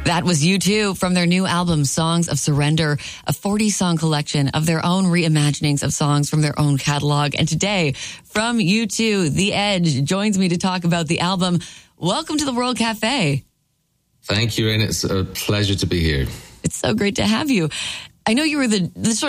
That was U2 from their new album, Songs of Surrender, a 40-song collection of their own reimaginings of songs from their own catalog. And today, from U2, The Edge joins me to talk about the album. Welcome to the World Cafe. Thank you, and it's a pleasure to be here. It's so great to have you. I know you were the sort